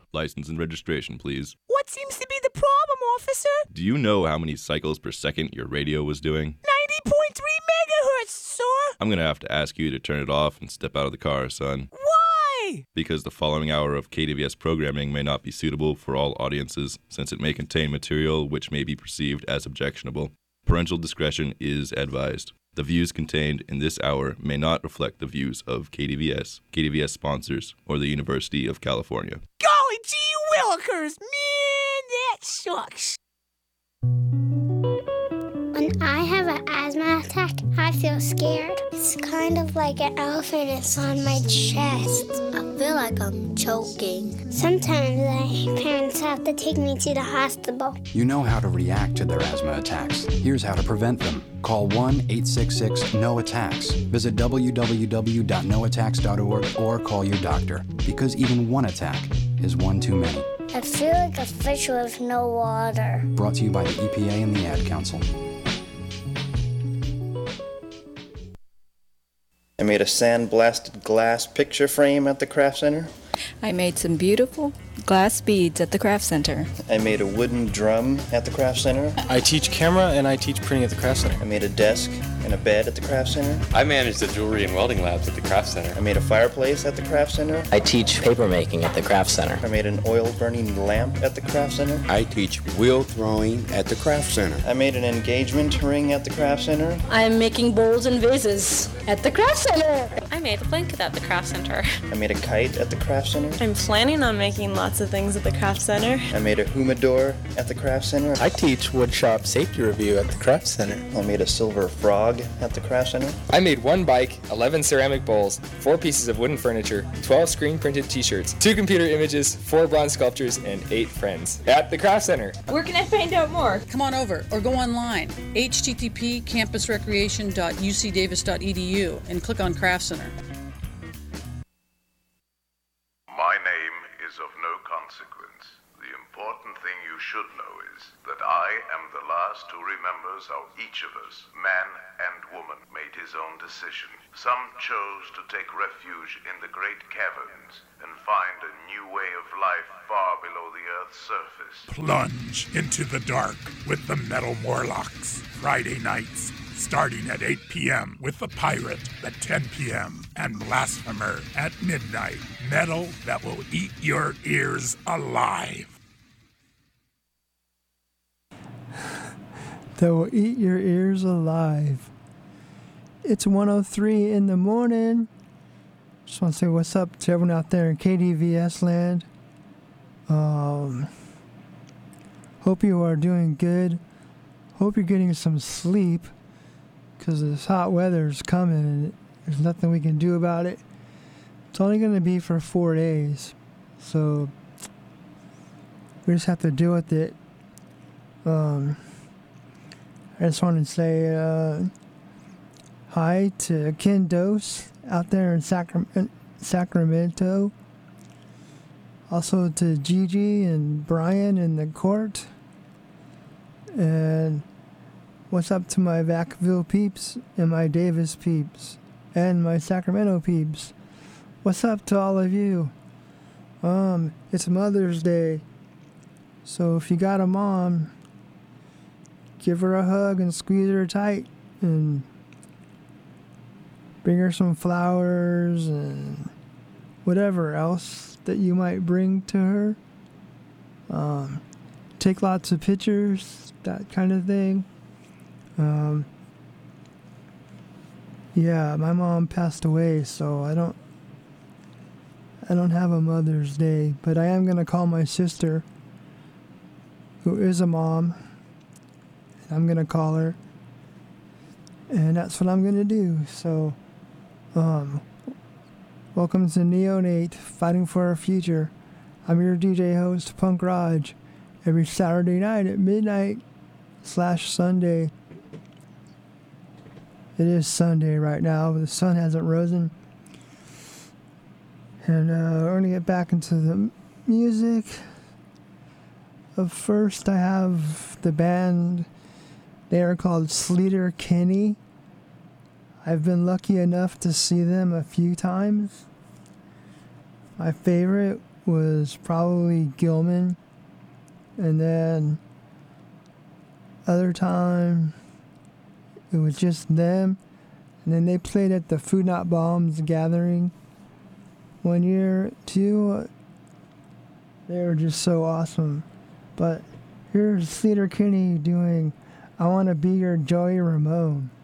License and registration, please. What seems to be the problem, officer? Do you know how many cycles per second your radio was doing? 90.3 megahertz, sir. I'm gonna have to ask you to turn it off and step out of the car, son. Why? Because the following hour of KDVS programming may not be suitable for all audiences, since it may contain material which may be perceived as objectionable. Parental discretion is advised. The views contained in this hour may not reflect the views of KDVS, KDVS sponsors, or the University of California. Golly gee willikers, man, that sucks. When I have an asthma attack, I feel scared. It's kind of like an elephant is on my chest. I feel like I'm choking. Sometimes my parents have to take me to the hospital. You know how to react to their asthma attacks. Here's how to prevent them. Call 1-866-NO-ATTACKS. Visit www.noattacks.org or call your doctor, because even one attack is one too many. I feel like a fish with no water. Brought to you by the EPA and the Ad Council. I made a sandblasted glass picture frame at the Craft Center. I made some beautiful glass beads at the Craft Center. I made a wooden drum at the Craft Center. I teach camera and I teach printing at the Craft Center. I made a desk and a bed at the Craft Center. I manage the jewelry and welding labs at the Craft Center. I made a fireplace at the Craft Center. I teach paper making at the Craft Center. I made an oil-burning lamp at the Craft Center. I teach wheel throwing at the Craft Center. I made an engagement ring at the Craft Center. I'm making bowls and vases at the Craft Center. I made a blanket at the Craft Center. I made a kite at the Craft Center. I'm planning on making lots of things at the Craft Center. I made a humidor at the Craft Center. I teach woodshop safety review at the Craft Center. I made a silver frog at the Craft Center. I made 1 bike, 11 ceramic bowls, 4 pieces of wooden furniture, 12 screen printed t-shirts, 2 computer images, 4 bronze sculptures, and 8 friends at the Craft Center. Where can I find out more? Come on over or go online, http://campusrecreation.ucdavis.edu and click on Craft Center. My name is of no consequence. The important thing you should know is that I am the last who remembers how each of us, man and woman, made his own decision. Some chose to take refuge in the great caverns and find a new way of life far below the Earth's surface. Plunge into the dark with the Metal Morlocks. Friday nights, starting at 8 p.m. with The Pirate at 10 p.m. and Blasphemer at midnight. Metal that will eat your ears alive. That will eat your ears alive. It's 1:03 in the morning. Just want to say what's up to everyone out there in KDVS land. Hope you are doing good. Hope you're getting some sleep, because this hot weather is coming and there's nothing we can do about it. It's only going to be for 4 days, so we just have to deal with it. I just want to say hi to Ken Dose out there in Sacramento. Also to Gigi and Brian in the court. And what's up to my Vacaville peeps and my Davis peeps and my Sacramento peeps. What's up to all of you? It's Mother's Day. So if you got a mom, give her a hug and squeeze her tight and bring her some flowers and whatever else that you might bring to her. Take lots of pictures, that kind of thing. Yeah, my mom passed away, so I don't have a Mother's Day, but I am going to call my sister, who is a mom. I'm going to call her, and that's what I'm going to do. So, welcome to Neonate, Fighting for Our Future. I'm your DJ host, Punk Raj, every Saturday night at midnight/Sunday. It is Sunday right now, but the sun hasn't risen. And we're going to get back into the music. But first, I have the band. They are called Sleater Kinney. I've been lucky enough to see them a few times. My favorite was probably Gilman. And then other time, it was just them. And then they played at the Food Not Bombs gathering one year, too. They were just so awesome. But here's Cedar Kinney doing I Want to Be Your Joey Ramone.